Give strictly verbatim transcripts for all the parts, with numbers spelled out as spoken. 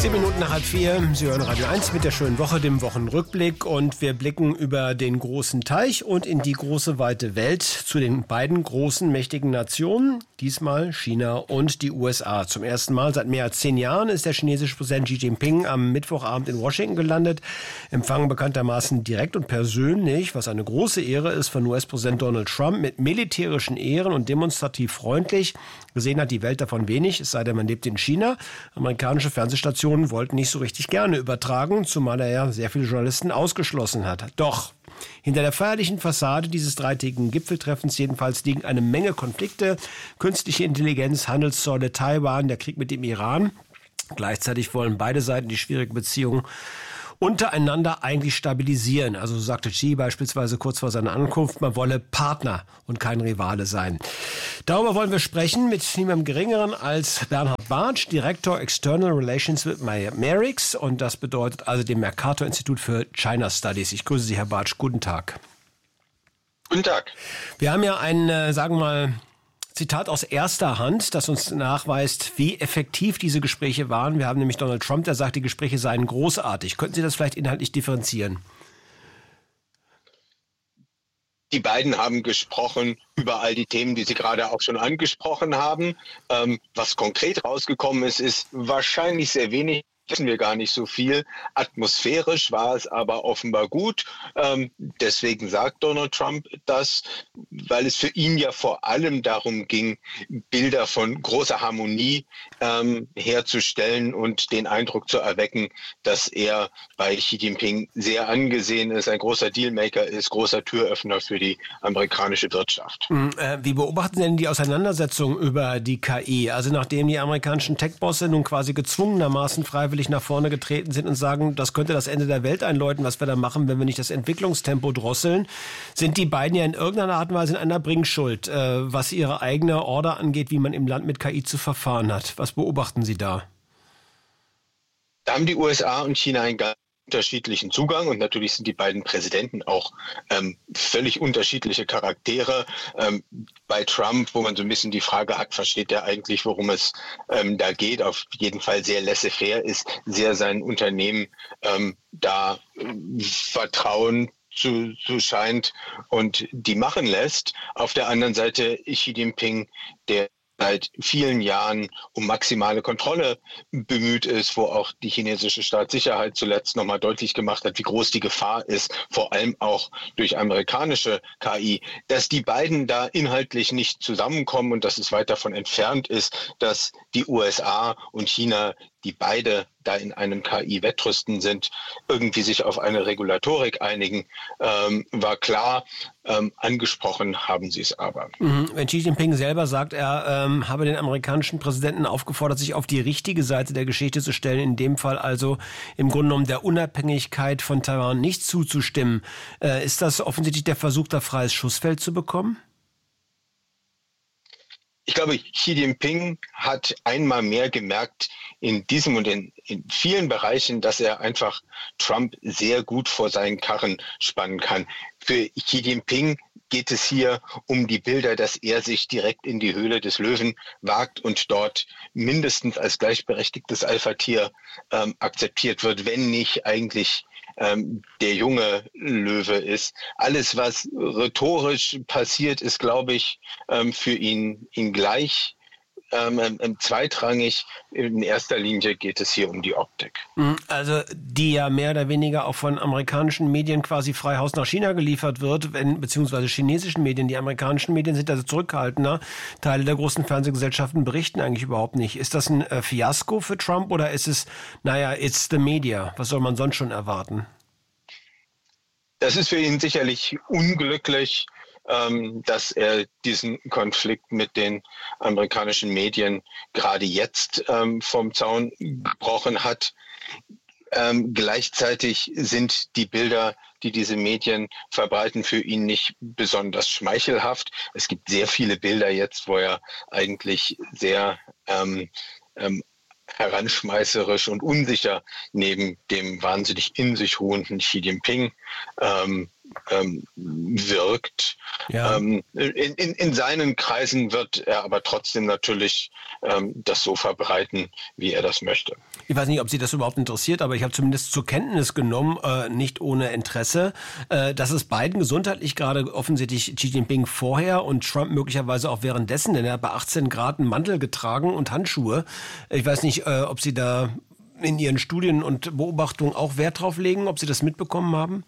Sieben Minuten nach halb vier. Sie hören Radio eins mit der schönen Woche, dem Wochenrückblick. Und wir blicken über den großen Teich und in die große, weite Welt zu den beiden großen, mächtigen Nationen. Diesmal China und die U S A. Zum ersten Mal seit mehr als zehn Jahren ist der chinesische Präsident Xi Jinping am Mittwochabend in Washington gelandet. Empfangen bekanntermaßen direkt und persönlich, was eine große Ehre ist, von U S-Präsident Donald Trump mit militärischen Ehren und demonstrativ freundlich. Gesehen hat die Welt davon wenig, es sei denn, man lebt in China. Amerikanische Fernsehstationen wollten nicht so richtig gerne übertragen, zumal er ja sehr viele Journalisten ausgeschlossen hat. Doch hinter der feierlichen Fassade dieses dreitägigen Gipfeltreffens jedenfalls liegen eine Menge Konflikte. Künstliche Intelligenz, Handelszölle, Taiwan, der Krieg mit dem Iran. Gleichzeitig wollen beide Seiten die schwierige Beziehung untereinander eigentlich stabilisieren. Also so sagte Xi beispielsweise kurz vor seiner Ankunft, man wolle Partner und kein Rivale sein. Darüber wollen wir sprechen mit niemandem Geringeren als Bernhard Bartsch, Direktor External Relations mit Merix. Und das bedeutet also dem Mercator-Institut für China Studies. Ich grüße Sie, Herr Bartsch. Guten Tag. Guten Tag. Wir haben ja ein, äh, sagen wir mal, Zitat aus erster Hand, das uns nachweist, wie effektiv diese Gespräche waren. Wir haben nämlich Donald Trump, der sagt, die Gespräche seien großartig. Könnten Sie das vielleicht inhaltlich differenzieren? Die beiden haben gesprochen über all die Themen, die Sie gerade auch schon angesprochen haben. Ähm, was konkret rausgekommen ist, ist wahrscheinlich sehr wenig. Wissen wir gar nicht so viel. Atmosphärisch war es aber offenbar gut. Ähm, deswegen sagt Donald Trump das, weil es für ihn ja vor allem darum ging, Bilder von großer Harmonie ähm, herzustellen und den Eindruck zu erwecken, dass er bei Xi Jinping sehr angesehen ist, ein großer Dealmaker ist, großer Türöffner für die amerikanische Wirtschaft. Wie beobachten Sie denn die Auseinandersetzung über die K I? Also nachdem die amerikanischen Tech-Bosse nun quasi gezwungenermaßen freiwillig nach vorne getreten sind und sagen, das könnte das Ende der Welt einläuten, was wir da machen, wenn wir nicht das Entwicklungstempo drosseln, sind die beiden ja in irgendeiner Art und Weise in einer Bringschuld, äh, was ihre eigene Order angeht, wie man im Land mit K I zu verfahren hat. Was beobachten Sie da? Da haben die U S A und China ein ganz unterschiedlichen Zugang und natürlich sind die beiden Präsidenten auch ähm, völlig unterschiedliche Charaktere. Ähm, bei Trump, wo man so ein bisschen die Frage hat, versteht er eigentlich, worum es ähm, da geht, auf jeden Fall sehr laissez-faire ist, sehr sein Unternehmen ähm, da äh, Vertrauen zu, zu scheint und die machen lässt. Auf der anderen Seite Xi Jinping, der seit vielen Jahren um maximale Kontrolle bemüht ist, wo auch die chinesische Staatssicherheit zuletzt nochmal deutlich gemacht hat, wie groß die Gefahr ist, vor allem auch durch amerikanische K I, dass die beiden da inhaltlich nicht zusammenkommen und dass es weit davon entfernt ist, dass die U S A und China, die beide da in einem K I-Wettrüsten sind, irgendwie sich auf eine Regulatorik einigen, ähm, war klar. Ähm, angesprochen haben sie es aber. Mhm. Wenn Xi Jinping selber sagt, er ähm, habe den amerikanischen Präsidenten aufgefordert, sich auf die richtige Seite der Geschichte zu stellen, in dem Fall also im Grunde genommen der Unabhängigkeit von Taiwan nicht zuzustimmen, äh, ist das offensichtlich der Versuch, da freies Schussfeld zu bekommen? Ich glaube, Xi Jinping hat einmal mehr gemerkt in diesem und in, in vielen Bereichen, dass er einfach Trump sehr gut vor seinen Karren spannen kann. Für Xi Jinping geht es hier um die Bilder, dass er sich direkt in die Höhle des Löwen wagt und dort mindestens als gleichberechtigtes Alpha-Tier ähm, akzeptiert wird, wenn nicht eigentlich ähm, der junge Löwe ist. Alles, was rhetorisch passiert, ist, glaube ich, ähm, für ihn, ihn gleich. Ähm, ähm, zweitrangig, in erster Linie geht es hier um die Optik. Also die ja mehr oder weniger auch von amerikanischen Medien quasi frei Haus nach China geliefert wird, wenn, beziehungsweise chinesischen Medien. Die amerikanischen Medien sind also zurückhaltender. Teile der großen Fernsehgesellschaften berichten eigentlich überhaupt nicht. Ist das ein äh, Fiasko für Trump oder ist es, naja, it's the media? Was soll man sonst schon erwarten? Das ist für ihn sicherlich unglücklich, dass er diesen Konflikt mit den amerikanischen Medien gerade jetzt ähm, vom Zaun gebrochen hat. Ähm, gleichzeitig sind die Bilder, die diese Medien verbreiten, für ihn nicht besonders schmeichelhaft. Es gibt sehr viele Bilder jetzt, wo er eigentlich sehr ähm, ähm, heranschmeißerisch und unsicher neben dem wahnsinnig in sich ruhenden Xi Jinping ähm, ähm, wirkt. Ja. Ähm, in, in, in seinen Kreisen wird er aber trotzdem natürlich ähm, das so verbreiten, wie er das möchte. Ich weiß nicht, ob Sie das überhaupt interessiert, aber ich habe zumindest zur Kenntnis genommen, äh, nicht ohne Interesse, äh, dass es Biden gesundheitlich gerade offensichtlich Xi Jinping vorher und Trump möglicherweise auch währenddessen, denn er hat bei achtzehn Grad einen Mantel getragen und Handschuhe. Ich weiß nicht, äh, ob Sie da in Ihren Studien und Beobachtungen auch Wert drauf legen, ob Sie das mitbekommen haben?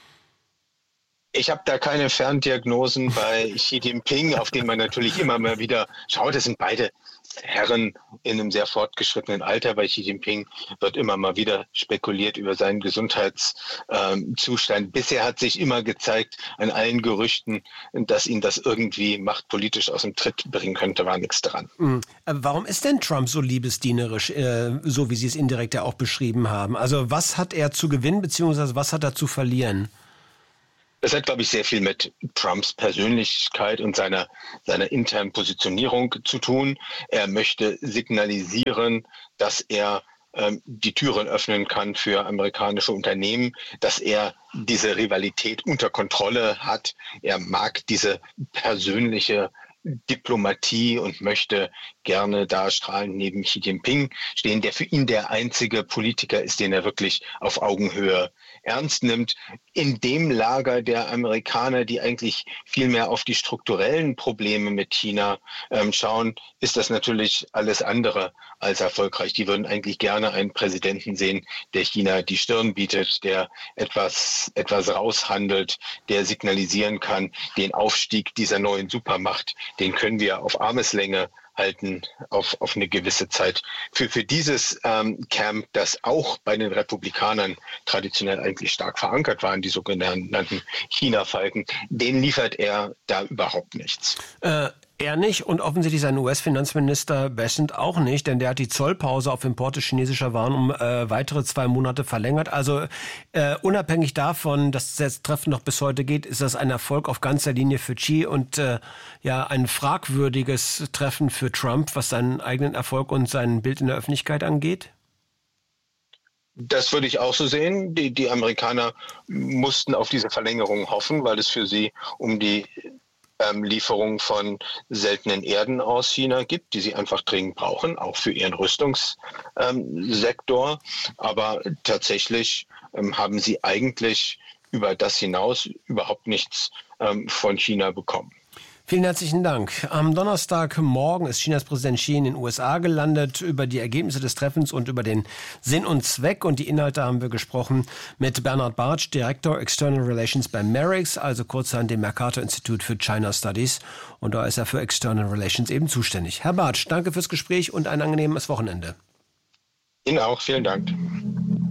Ich habe da keine Ferndiagnosen bei Xi Jinping, auf den man natürlich immer mal wieder schaut. Das sind beide Herren in einem sehr fortgeschrittenen Alter. Bei Xi Jinping wird immer mal wieder spekuliert über seinen Gesundheitszustand. Ähm, Bisher hat sich immer gezeigt, an allen Gerüchten, dass ihn das irgendwie machtpolitisch aus dem Tritt bringen könnte, war nichts dran. Mhm. Warum ist denn Trump so liebesdienerisch, äh, so wie Sie es indirekt ja auch beschrieben haben? Also was hat er zu gewinnen, beziehungsweise was hat er zu verlieren? Das hat, glaube ich, sehr viel mit Trumps Persönlichkeit und seiner, seiner internen Positionierung zu tun. Er möchte signalisieren, dass er ähm, die Türen öffnen kann für amerikanische Unternehmen, dass er diese Rivalität unter Kontrolle hat. Er mag diese persönliche Diplomatie und möchte gerne da strahlend neben Xi Jinping stehen, der für ihn der einzige Politiker ist, den er wirklich auf Augenhöhe ernst nimmt. In dem Lager der Amerikaner, die eigentlich viel mehr auf die strukturellen Probleme mit China ähm, schauen, ist das natürlich alles andere als erfolgreich. Die würden eigentlich gerne einen Präsidenten sehen, der China die Stirn bietet, der etwas, etwas raushandelt, der signalisieren kann, den Aufstieg dieser neuen Supermacht, den können wir auf Armeslänge halten auf, auf eine gewisse Zeit. Für, für dieses ähm, Camp, das auch bei den Republikanern traditionell eigentlich stark verankert waren, die sogenannten China-Falken, denen liefert er da überhaupt nichts. Äh, er nicht und offensichtlich sein U S-Finanzminister Bessent auch nicht, denn der hat die Zollpause auf Importe chinesischer Waren um äh, weitere zwei Monate verlängert. Also äh, unabhängig davon, dass das Treffen noch bis heute geht, ist das ein Erfolg auf ganzer Linie für Xi und äh, ja ein fragwürdiges Treffen für Trump, was seinen eigenen Erfolg und sein Bild in der Öffentlichkeit angeht? Das würde ich auch so sehen. Die, die Amerikaner mussten auf diese Verlängerung hoffen, weil es für sie um die ähm, Lieferung von seltenen Erden aus China gibt, die sie einfach dringend brauchen, auch für ihren Rüstungssektor. Ähm, Aber tatsächlich ähm, haben sie eigentlich über das hinaus überhaupt nichts ähm, von China bekommen. Vielen herzlichen Dank. Am Donnerstagmorgen ist Chinas Präsident Xi in den U S A gelandet. Über die Ergebnisse des Treffens und über den Sinn und Zweck und die Inhalte haben wir gesprochen mit Bernhard Bartsch, Direktor External Relations bei MERIX, also kurzerhand dem Mercator Institute für China Studies. Und da ist er für External Relations eben zuständig. Herr Bartsch, danke fürs Gespräch und ein angenehmes Wochenende. Ihnen auch. Vielen Dank.